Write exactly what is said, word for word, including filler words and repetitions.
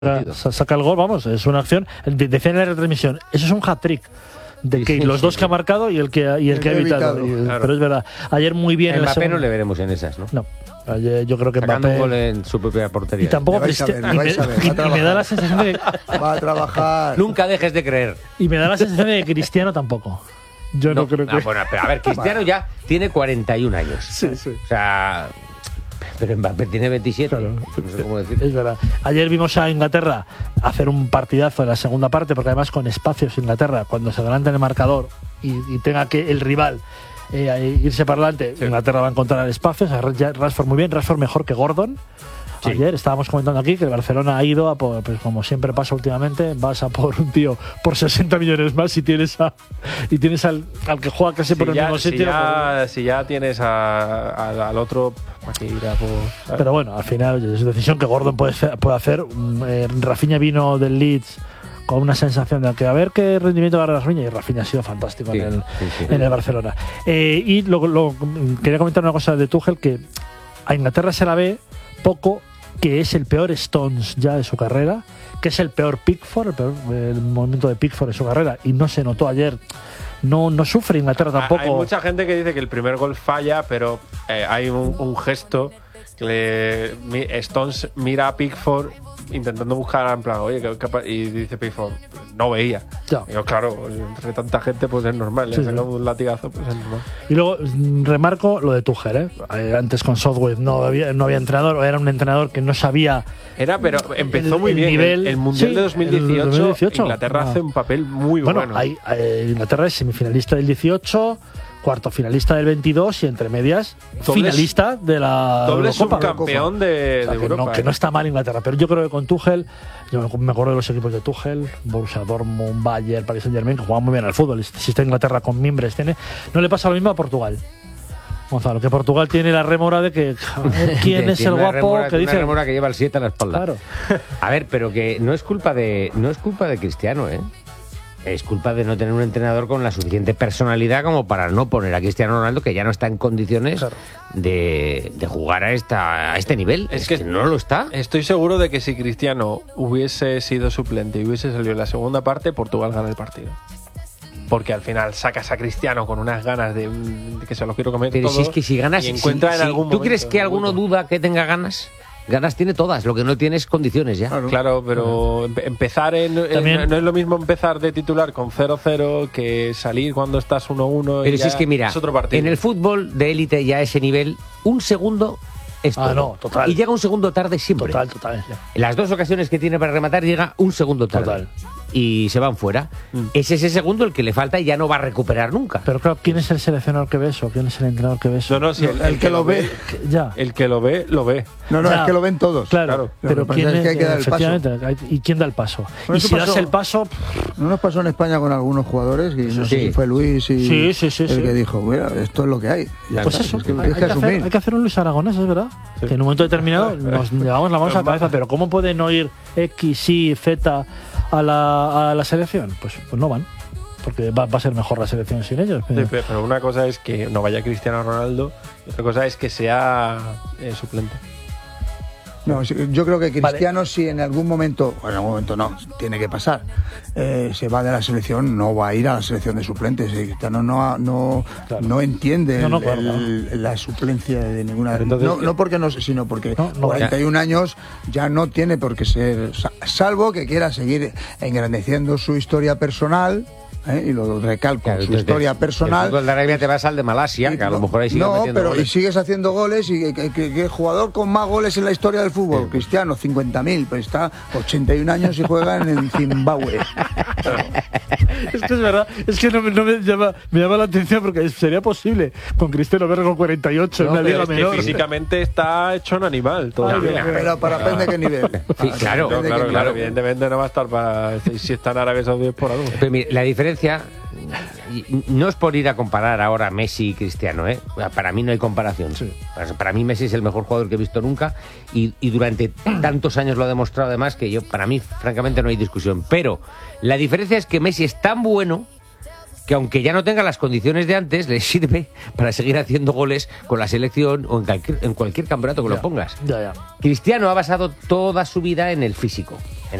Saca el gol, vamos, es una acción. Decían en la retransmisión, eso es un hat-trick. De que los dos que ha marcado y el que, y el que ha evitado. evitado. Claro. Pero es verdad, ayer muy bien. En Mbappé no le veremos en esas, ¿no? No. Ayer yo creo que Sacando Mbappé. un gol en su propia portería. Y tampoco Cristiano. Y, me, y, y me da la sensación de que. Va a trabajar. Nunca dejes de creer. Y me da la sensación de que Cristiano tampoco. Yo no, no creo que. No, bueno, pero a ver, Cristiano ya tiene cuarenta y un años. Sí, sí. O sea. Pero Mbappé tiene veintisiete. Claro. No sé cómo decir. Es verdad. Ayer vimos a Inglaterra hacer un partidazo en la segunda parte, porque además con espacios Inglaterra, cuando se adelanta en el marcador y, y tenga que el rival eh, irse para adelante, sí. Inglaterra va a encontrar espacios. Rashford muy bien, Rashford mejor que Gordon. Sí. Ayer estábamos comentando aquí que el Barcelona ha ido a por, pues como siempre pasa últimamente, vas a por un tío por sesenta millones más y tienes a, y tienes al, al que juega casi si por ya, el mismo si sitio. Ya, por... Si ya tienes a, a, al otro, ¿para qué ir a por, ¿sabes? Pero bueno, al final es decisión que Gordon puede, puede hacer. Eh, Rafinha vino del Leeds con una sensación de que a ver qué rendimiento va a dar Rafinha, y Rafinha ha sido fantástico sí, en, el, sí, sí. en el Barcelona. Eh, y lo, lo, quería comentar una cosa de Tuchel, que a Inglaterra se la ve poco, que es el peor Stones ya de su carrera, que es el peor Pickford, el peor el momento de Pickford en su carrera, y no se notó ayer. No, no sufre Inglaterra tampoco. Hay mucha gente que dice que el primer gol falla, pero eh, hay un, un gesto que le, Stones mira a Pickford intentando buscar en plan, oye, ¿qué, qué, y dice Pickford, no veía. Ya. Digo, claro, entre tanta gente pues es normal, le sí, saca sí. un latigazo, pues es normal. Y luego remarco lo de Tuchel, ¿eh? Antes con Southgate no había, no había entrenador, era un entrenador que no sabía. Era, pero empezó el, muy el bien. Nivel, el, el Mundial sí, de dos mil dieciocho, dos mil dieciocho Inglaterra no. hace un papel muy bueno. Bueno, hay, hay, Inglaterra es semifinalista del dieciocho, cuarto finalista del veintidós y entre medias doble, finalista de la doble subcampeón de, de, o sea, de que Europa. No, que no está mal Inglaterra, pero yo creo que con Tuchel, yo me acuerdo de los equipos de Tuchel, Borussia Dortmund, Bayern, Paris Saint-Germain, que jugaban muy bien al fútbol. Si está Inglaterra con mimbres, tiene, no le pasa lo mismo a Portugal. Gonzalo, que Portugal tiene la rémora de que quién es el guapo remora, que dice una rémora que lleva el siete a la espalda. Claro. A ver, pero que no es culpa de no es culpa de Cristiano, ¿eh? Es culpa de no tener un entrenador con la suficiente personalidad como para no poner a Cristiano Ronaldo, que ya no está en condiciones claro. de, de jugar a esta a este nivel. Es, es que, que no lo está. Estoy seguro de que si Cristiano hubiese sido suplente y hubiese salido en la segunda parte, Portugal gana el partido. Porque al final sacas a Cristiano con unas ganas de, de que se lo quiero comer Pero todo. Si es que si ganas, y encuentra si, en algún si, ¿tú momento, crees que alguno momento. duda que tenga ganas? Ganas tiene todas, lo que no tiene es condiciones ya. Claro, claro pero uh-huh. empezar en, en no es lo mismo empezar de titular con cero cero que salir cuando estás uno uno. Pero y si es que mira, es otro partido. En el fútbol de élite ya a ese nivel, un segundo es todo. Ah, no, total. Y llega un segundo tarde siempre. Total, total. Ya. En las dos ocasiones que tiene para rematar llega un segundo tarde. Total. Y se van fuera. Mm. Es ese segundo el que le falta y ya no va a recuperar nunca. Pero claro, ¿quién es el seleccionador que ves o quién es el entrenador que ves? No, no, si el, el, el que, que lo ve, ve ya. El que lo ve, lo ve. No, no, ya. es que lo ven todos. Claro, claro. Pero ¿quién es, es que hay que dar el paso? ¿Y quién da el paso? Bueno, y si pasó, das el paso... No nos pasó en España con algunos jugadores, y no sí. sé si fue Luis y sí, sí, sí, el sí. que dijo, mira, esto es lo que hay. Ya pues eso, es que hay, hay, que hacer, hay que hacer un Luis Aragonés, es verdad. Sí. Que en un momento determinado nos llevamos la mano a la cabeza, pero ¿cómo puede no ir X, Y, Z a la, a la selección? Pues, pues no van, porque va, va a ser mejor la selección sin ellos. Sí, pero una cosa es que no vaya Cristiano Ronaldo y otra cosa es que sea eh, suplente. No, yo creo que Cristiano, vale. si en algún momento, bueno, en algún momento no, tiene que pasar, eh, se va de la selección, no va a ir a la selección de suplentes. Cristiano no, no, claro. no entiende no, no, el, claro, el, claro. la suplencia de ninguna. Entonces, no, no porque no, sino porque no, no, cuarenta y un ya. años ya no tiene por qué ser, salvo que quiera seguir engrandeciendo su historia personal. ¿Eh? Y lo recalco, claro, su historia personal. El fútbol de Arabia te vas al de Malasia, y, que a lo mejor ahí sigue no, metiendo pero goles. Y sigues haciendo goles y que, que, que el jugador con más goles en la historia del fútbol, sí. Cristiano, cincuenta mil, pues está ochenta y un años y juega en Zimbabue. Es que es verdad, es que no, no me, llama, me llama la atención porque sería posible con Cristiano verlo con cuarenta y ocho no, en una liga es menor. Que físicamente está hecho un animal todavía. Ay, pero para depende de qué nivel. Sí, claro, no, claro, qué claro, evidentemente no va a estar para si está en Arabia Saudí por algo. Pero mira, la diferencia no es por ir a comparar ahora Messi y Cristiano, ¿eh? Para mí no hay comparación. Sí. Para mí Messi es el mejor jugador que he visto nunca y, y durante tantos años lo ha demostrado además que yo, para mí francamente no hay discusión. Pero la diferencia es que Messi es tan bueno que aunque ya no tenga las condiciones de antes, le sirve para seguir haciendo goles con la selección o en cualquier, en cualquier campeonato que ya, lo pongas. Ya, ya. Cristiano ha basado toda su vida en el físico.